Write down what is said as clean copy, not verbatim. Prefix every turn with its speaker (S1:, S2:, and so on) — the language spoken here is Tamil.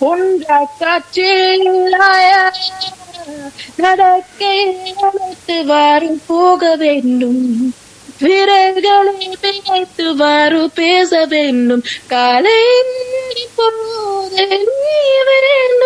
S1: ஒன்றா காற்றில்லாயா நடக்கை அழைத்து வாரும் போக வேண்டும் விரல்களை பிணைத்து வாரு பேச வேண்டும் காலை போது நீ வேண்டும்